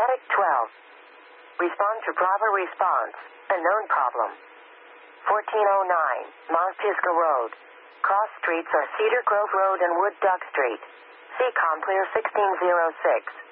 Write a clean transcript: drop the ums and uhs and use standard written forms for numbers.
Static 12. Respond to Bravo response. Unknown problem. 1409, Mount Pisgah Road. Cross streets are Cedar Grove Road and Wood Duck Street. CCOM clear 1606.